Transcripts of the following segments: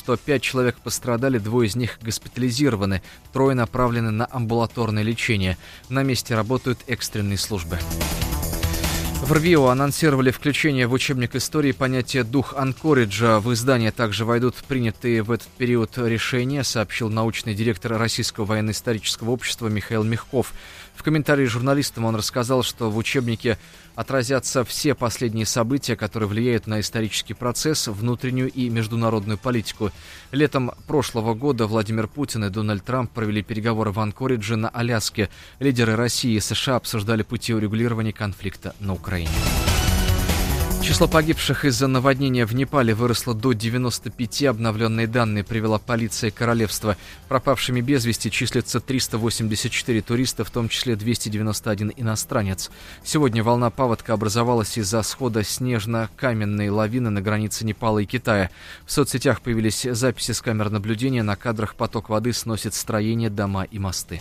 что 5 человек пострадали, 2 из них госпитализированы, 3 направлены на амбулаторное лечение. На месте работают экстренные службы. В РВИО анонсировали включение в учебник истории понятия «дух Анкориджа». В издание также войдут принятые в этот период решения, сообщил научный директор Российского военно-исторического общества Михаил Мягков. В комментарии журналистам он рассказал, что в учебнике отразятся все последние события, которые влияют на исторический процесс, внутреннюю и международную политику. Летом прошлого года Владимир Путин и Дональд Трамп провели переговоры в Анкоридже на Аляске. Лидеры России и США обсуждали пути урегулирования конфликта на Украине. Число погибших из-за наводнения в Непале выросло до 95. Обновленные данные привела полиция королевства. Пропавшими без вести числятся 384 туриста, в том числе 291 иностранец. Сегодня волна паводка образовалась из-за схода снежно-каменной лавины на границе Непала и Китая. В соцсетях появились записи с камер наблюдения. На кадрах поток воды сносит строения, дома и мосты.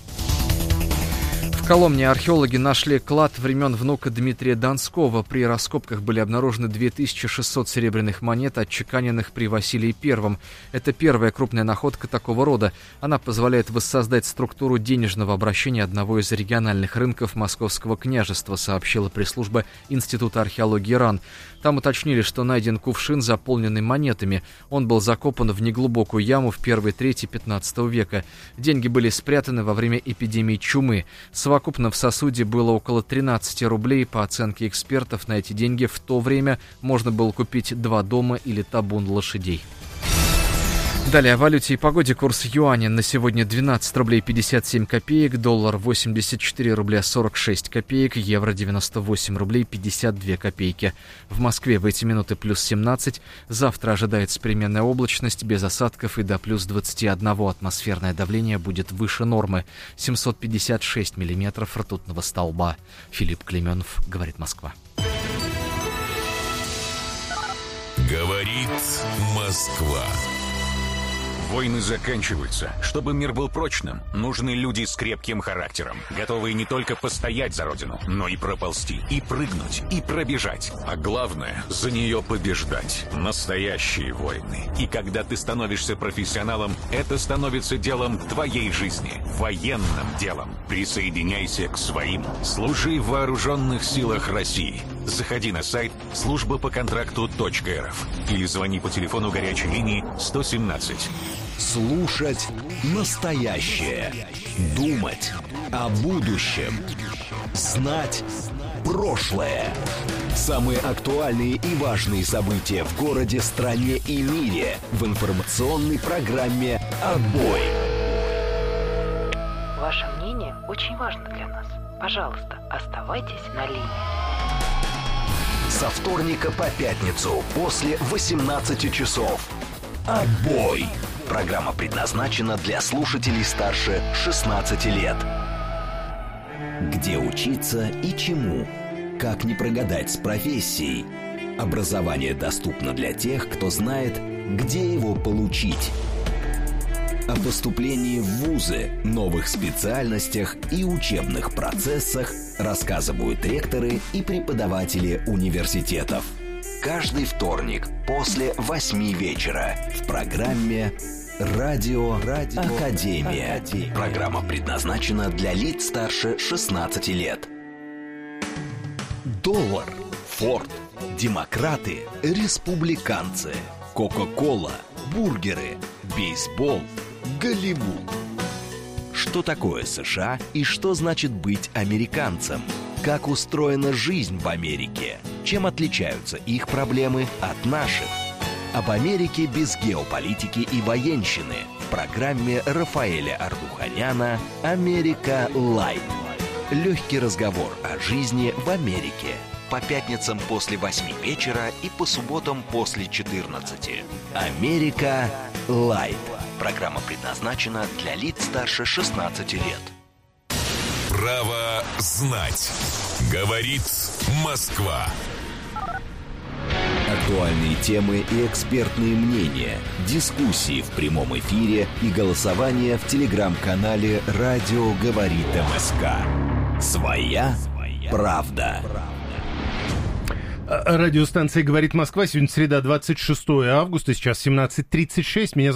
В Коломне археологи нашли клад времен внука Дмитрия Донского. При раскопках были обнаружены 2600 серебряных монет, отчеканенных при Василии I. Это первая крупная находка такого рода. Она позволяет воссоздать структуру денежного обращения одного из региональных рынков Московского княжества, сообщила пресс-служба Института археологии РАН. Там уточнили, что найден кувшин, заполненный монетами. Он был закопан в неглубокую яму в первой трети 15 века. Деньги были спрятаны во время эпидемии чумы. Совокупно в сосуде было около 13 рублей. По оценке экспертов, на эти деньги в то время можно было купить 2 дома или табун лошадей. Далее о валюте и погоде. Курс юаня на сегодня 12 рублей 57 копеек, доллар 84 рубля 46 копеек, евро 98 рублей 52 копейки. В Москве в эти минуты плюс 17. Завтра ожидается переменная облачность, без осадков и до плюс 21. Атмосферное давление будет выше нормы. 756 миллиметров ртутного столба. Филипп Клейменов, говорит Москва. Говорит Москва. Войны заканчиваются. Чтобы мир был прочным, нужны люди с крепким характером, готовые не только постоять за родину, но и проползти, и прыгнуть, и пробежать. А главное, за нее побеждать. Настоящие войны. И когда ты становишься профессионалом, это становится делом твоей жизни. Военным делом. Присоединяйся к своим. Служи в вооруженных силах России. Заходи на сайт службапоконтракту.рф или звони по телефону горячей линии 117. Слушать настоящее. Думать о будущем. Знать прошлое. Самые актуальные и важные события в городе, стране и мире в информационной программе «Отбой». Ваше мнение очень важно для нас. Пожалуйста, оставайтесь на линии. Со вторника по пятницу после 18 часов. «Отбой». Программа предназначена для слушателей старше 16 лет. Где учиться и чему? Как не прогадать с профессией? Образование доступно для тех, кто знает, где его получить. О поступлении в вузы, новых специальностях и учебных процессах рассказывают ректоры и преподаватели университетов. Каждый вторник после 8 вечера в программе «Радио Академия». Программа предназначена для лиц старше 16 лет. Доллар, Форд, демократы, республиканцы, Кока-кола, бургеры, бейсбол, Голливуд. Что такое США и что значит быть американцем? Как устроена жизнь в Америке? Чем отличаются их проблемы от наших? Об Америке без геополитики и военщины в программе Рафаэля Ардуханяна «Америка Лайт». Легкий разговор о жизни в Америке. По пятницам после 8 вечера и по субботам после 14. «Америка Лайт». Программа предназначена для лиц старше 16 лет. Право знать. Говорит Москва. Актуальные темы и экспертные мнения, дискуссии в прямом эфире и голосование в телеграм-канале «Радио говорит МСК». Своя правда. Радиостанция «Говорит Москва». Сегодня среда, 26 августа, сейчас 17:36. Меня